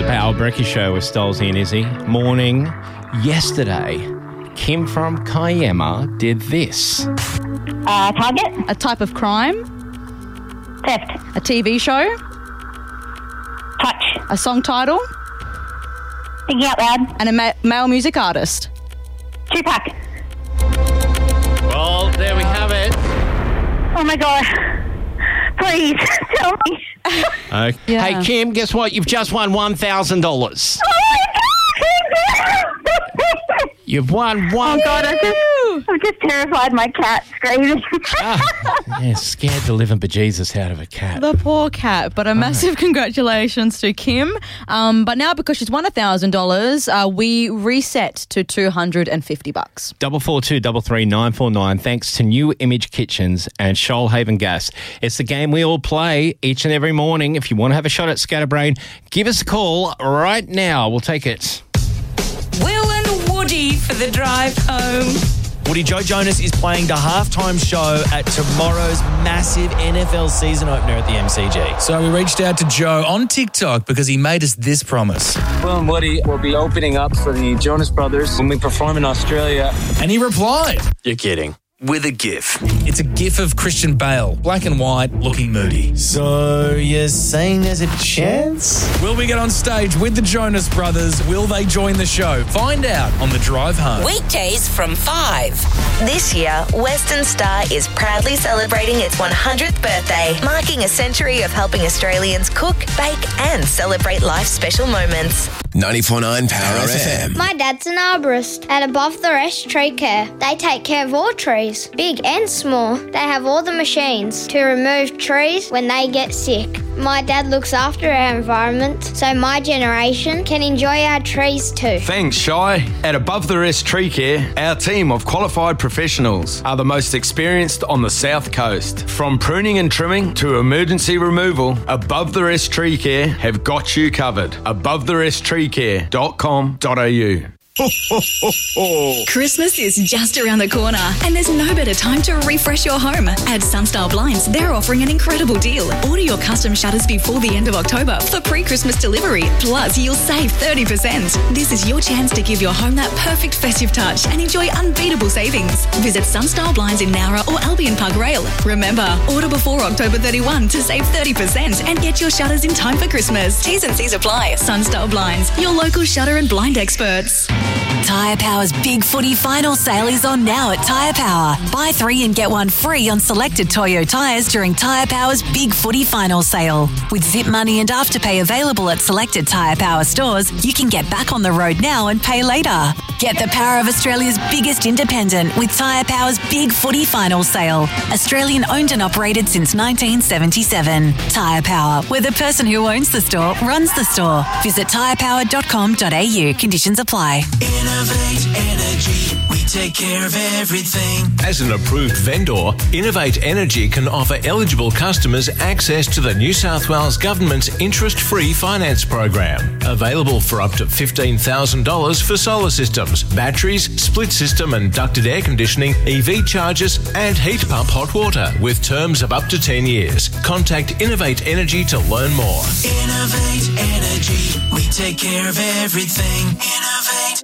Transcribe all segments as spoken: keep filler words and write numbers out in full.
Hey, Al Brecky Show with Stolzy and Izzy. Morning. Yesterday, Kim from Kiama did this. Uh, target. A type of crime. Theft. A T V show. Touch. A song title. Thinking out loud. And a ma- male music artist. Tupac. Well, there we have it. Oh my God. Please, tell me. Okay. Yeah. Hey, Kim, guess what? You've just won one thousand dollars. Oh my God. You've won one... Oh God, I just, I've just terrified my cat screaming. Ah, yeah, scared the living bejesus out of a cat. The poor cat. But a massive congratulations to Kim. Um, but now because she's won one thousand dollars, uh, we reset to two hundred fifty bucks. Double four two double three nine four nine. Thanks to New Image Kitchens and Shoalhaven Gas. It's the game we all play each and every morning. If you want to have a shot at Scatterbrain, give us a call right now. We'll take it. Will and Woody for the drive home. Woody, Joe Jonas is playing the halftime show at tomorrow's massive N F L season opener at the M C G. So we reached out to Joe on TikTok because he made us this promise. Will and Woody will be opening up for the Jonas Brothers when we perform in Australia. And he replied, You're kidding. With a GIF. it's a gif of Christian Bale, black and white, looking moody. So you're saying there's a chance? Will we get on stage with the Jonas Brothers? Will they join the show? Find out on the drive home. Weekdays from five. This year, Western Star is proudly celebrating its one hundredth birthday, marking a century of helping Australians cook, bake and celebrate life's special moments. ninety-four point nine Power F M. My dad's an arborist at Above the Rest Tree Care. They take care of all trees, big and small. They have all the machines to remove trees when they get sick. My dad looks after our environment so my generation can enjoy our trees too. Thanks, Shy. At Above the Rest Tree Care, our team of qualified professionals are the most experienced on the South Coast. From pruning and trimming to emergency removal, Above the Rest Tree Care have got you covered. above the rest tree care dot com dot a u. Christmas is just around the corner and there's no better time to refresh your home. At Sunstar Blinds, they're offering an incredible deal. Order your custom shutters before the end of October for pre-Christmas delivery. Plus, you'll save thirty percent. This is your chance to give your home that perfect festive touch and enjoy unbeatable savings. Visit Sunstar Blinds in Nowra or Albion Park Rail. Remember, order before October thirty-first to save thirty percent and get your shutters in time for Christmas. T's and C's apply. Sunstar Blinds, your local shutter and blind experts. Tyre Power's Big Footy Final Sale is on now at Tyre Power. Buy three and get one free on selected Toyo tyres during Tyre Power's Big Footy Final Sale. With Zip Money and Afterpay available at selected Tyre Power stores, you can get back on the road now and pay later. Get the power of Australia's biggest independent with Tyre Power's Big Footy Final Sale. Australian owned and operated since nineteen seventy-seven. Tyre Power, where the person who owns the store runs the store. Visit tyre power dot com dot a u. Conditions apply. Innovate Energy, we take care of everything. As an approved vendor, Innovate Energy can offer eligible customers access to the New South Wales Government's interest-free finance program. Available for up to fifteen thousand dollars for solar systems, batteries, split system and ducted air conditioning, E V chargers and heat pump hot water with terms of up to ten years. Contact Innovate Energy to learn more. Innovate Energy, we take care of everything. Innovate.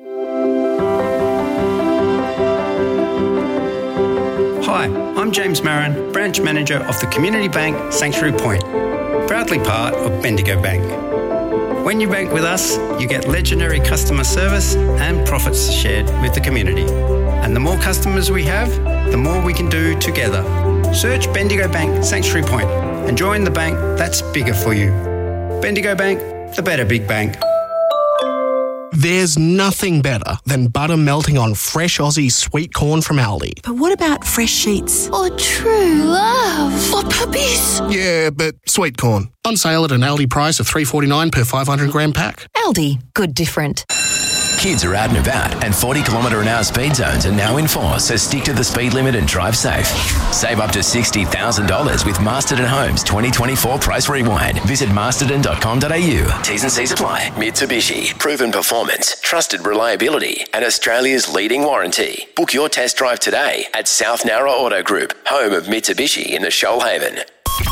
Hi, I'm James Marin, Branch Manager of the Community Bank Sanctuary Point, proudly part of Bendigo Bank. When you bank with us, you get legendary customer service and profits shared with the community. And the more customers we have, the more we can do together. Search Bendigo Bank Sanctuary Point and join the bank that's bigger for you. Bendigo Bank, the better big bank. There's nothing better than butter melting on fresh Aussie sweet corn from Aldi. But what about fresh sheets? Or true love. Or puppies? Yeah, but sweet corn. On sale at an Aldi price of three dollars forty-nine per five hundred gram pack. Aldi, good different. Kids are out and about, and forty kilometre an hour speed zones are now in force, so stick to the speed limit and drive safe. Save up to sixty thousand dollars with Masterton Homes twenty twenty-four Price Rewind. Visit masterton dot com dot a u. T's and C's apply. Mitsubishi. Proven performance, trusted reliability, and Australia's leading warranty. Book your test drive today at South Nowra Auto Group, home of Mitsubishi in the Shoalhaven.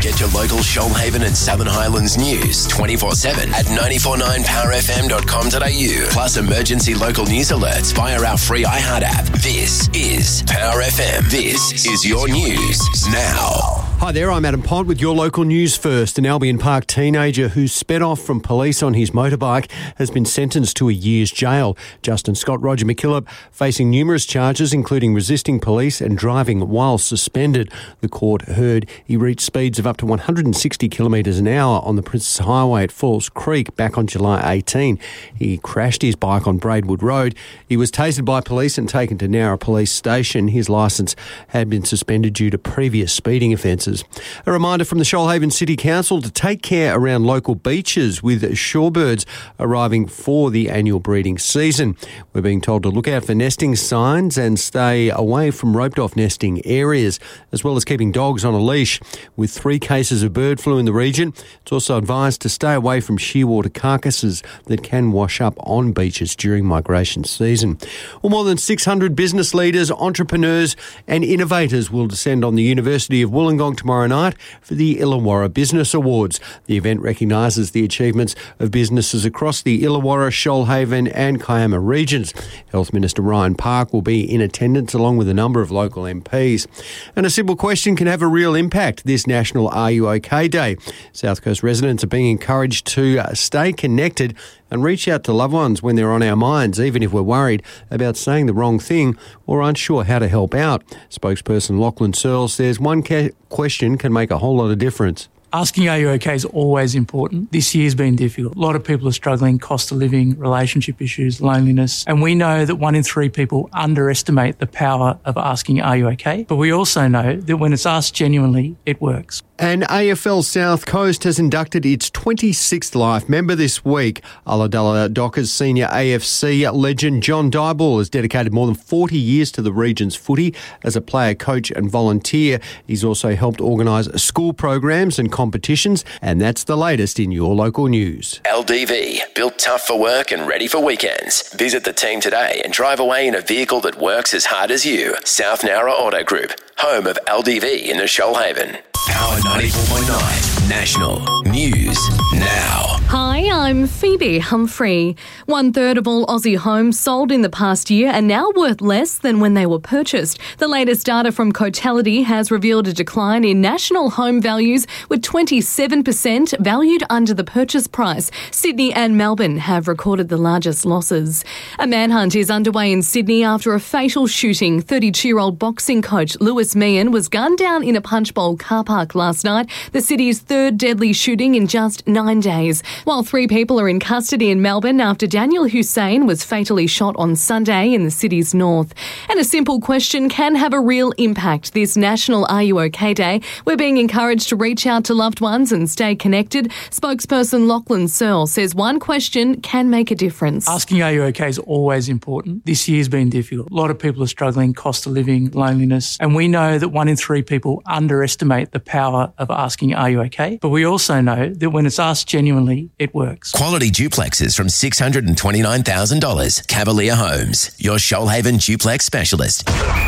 Get your local Shoalhaven and Southern Highlands news twenty-four seven at nine four nine power f m dot com dot a u. Plus emergency local news alerts via our free iHeart app. This is Power F M. This is your news now. Hi there, I'm Adam Pond with your local news first. An Albion Park teenager who sped off from police on his motorbike has been sentenced to a year's jail. Justin Scott Roger McKillop facing numerous charges including resisting police and driving while suspended. The court heard he reached speeds of up to one hundred sixty kilometres an hour on the Princess Highway at Falls Creek back on July eighteenth. He crashed his bike on Braidwood Road. He was tasered by police and taken to Nowra Police Station. His licence had been suspended due to previous speeding offences. A reminder from the Shoalhaven City Council to take care around local beaches with shorebirds arriving for the annual breeding season. We're being told to look out for nesting signs and stay away from roped-off nesting areas, as well as keeping dogs on a leash. With three cases of bird flu in the region, it's also advised to stay away from shearwater carcasses that can wash up on beaches during migration season. Well, more than six hundred business leaders, entrepreneurs and innovators will descend on the University of Wollongong tomorrow night for the Illawarra Business Awards. The event recognises the achievements of businesses across the Illawarra, Shoalhaven and Kiama regions. Health Minister Ryan Park will be in attendance along with a number of local M Ps. And a simple question can have a real impact this National Are You OK Day. South Coast residents are being encouraged to stay connected and reach out to loved ones when they're on our minds, even if we're worried about saying the wrong thing or unsure how to help out. Spokesperson Lachlan Searle says one ca- question can make a whole lot of difference. Asking are you okay is always important. This year's been difficult. A lot of people are struggling, cost of living, relationship issues, loneliness. And we know that one in three people underestimate the power of asking are you okay? But we also know that when it's asked genuinely, it works. And A F L South Coast has inducted its twenty-sixth life member this week. Ulladulla Dockers senior A F C legend John Dieball has dedicated more than forty years to the region's footy as a player, coach and volunteer. He's also helped organise school programs and competitions, and that's the latest in your local news. L D V, built tough for work and ready for weekends. Visit the team today and drive away in a vehicle that works as hard as you. South Nowra Auto Group, home of L D V in the Shoalhaven. Power ninety-four point nine, National News Now. Hi, I'm Phoebe Humphrey. One third of all Aussie homes sold in the past year are now worth less than when they were purchased. The latest data from Cotality has revealed a decline in national home values, with twenty-seven percent valued under the purchase price. Sydney and Melbourne have recorded the largest losses. A manhunt is underway in Sydney after a fatal shooting. thirty-two-year-old boxing coach Lewis Meehan was gunned down in a punch bowl car park last night, the city's third deadly shooting in just nine days. While three people are in custody in Melbourne after Daniel Hussein was fatally shot on Sunday in the city's north. And a simple question can have a real impact this National Are You OK Day. We're being encouraged to reach out to loved ones and stay connected. Spokesperson Lachlan Searle says one question can make a difference. Asking are you okay is always important. This year's been difficult. A lot of people are struggling, cost of living, loneliness. And we know that one in three people underestimate the power of asking are you okay? But we also know that when it's asked genuinely, it works. Quality duplexes from six hundred twenty-nine thousand dollars. Cavalier Homes, your Shoalhaven duplex specialist.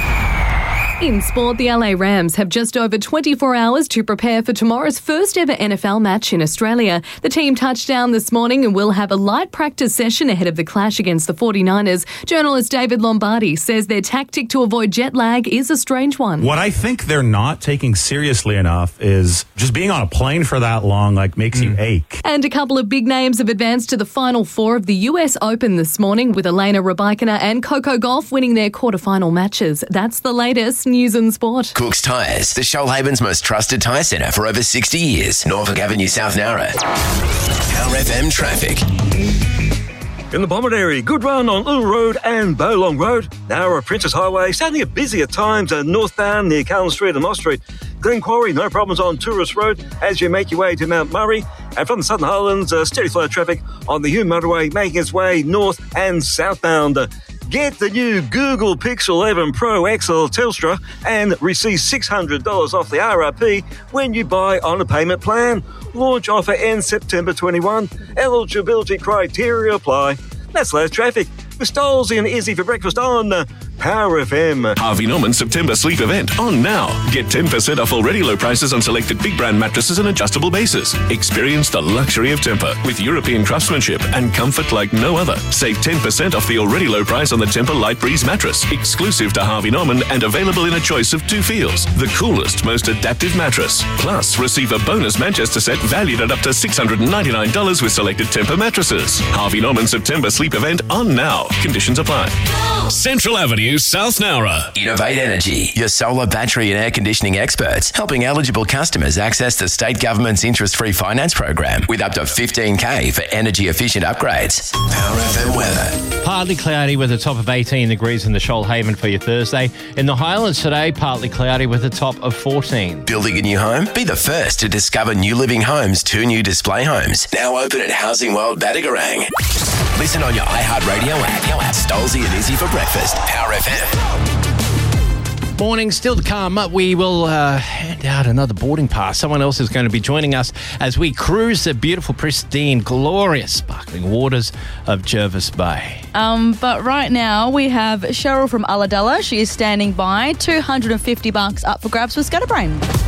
In sport, the L A Rams have just over twenty-four hours to prepare for tomorrow's first ever N F L match in Australia. The team touched down this morning and will have a light practice session ahead of the clash against the forty-niners. Journalist David Lombardi says their tactic to avoid jet lag is a strange one. What I think they're not taking seriously enough is just being on a plane for that long, like, makes mm. you ache. And a couple of big names have advanced to the Final Four of the U S Open this morning, with Elena Rybakina and Coco Gauff winning their quarterfinal matches. That's the latest news and sport. Cook's Tyres, the Shoalhaven's most trusted tyre centre for over sixty years. Norfolk Avenue, South Nowra. Power F M traffic. In the Bomaderry, good run on Little Road and Bowlong Road. Nowra Princess Highway, starting to get busy at times uh, northbound near Cullen Street and Moss Street. Glen Quarry, no problems on Tourist Road as you make your way to Mount Murray. And from the Southern Highlands, uh, steady flow of traffic on the Hume Motorway, making its way north and southbound. Uh, Get the new Google Pixel eleven Pro X L Telstra and receive six hundred dollars off the R R P when you buy on a payment plan. Launch offer ends September twenty-first. Eligibility criteria apply. That's last traffic. With Stoles in Izzy for breakfast on uh, Power F M. Harvey Norman September sleep event on now. Get ten percent off already low prices on selected big brand mattresses and adjustable bases. Experience the luxury of Tempur with European craftsmanship and comfort like no other. Save ten percent off the already low price on the Tempur Light Breeze mattress, exclusive to Harvey Norman and available in a choice of two feels. The coolest, most adaptive mattress. Plus, receive a bonus Manchester set valued at up to six hundred ninety-nine dollars with selected Tempur mattresses. Harvey Norman September sleep event on now. Conditions apply. Central Avenue, South Nowra. Innovate Energy, your solar, battery and air conditioning experts, helping eligible customers access the state government's interest-free finance program with up to fifteen K for energy-efficient upgrades. Power F M weather. Partly cloudy with a top of eighteen degrees in the Shoalhaven for your Thursday. In the Highlands today, partly cloudy with a top of fourteen. Building a new home? Be the first to discover New Living Homes' two new display homes. Now open at Housing World Badagarang. Listen on your iHeartRadio app. Stolzy and Izzy for breakfast. Power F M. Morning, still to come. We will uh, hand out another boarding pass. Someone else is going to be joining us as we cruise the beautiful, pristine, glorious, sparkling waters of Jervis Bay. Um, but right now we have Cheryl from Ulladulla. She is standing by. two hundred fifty bucks up for grabs with Scatterbrain.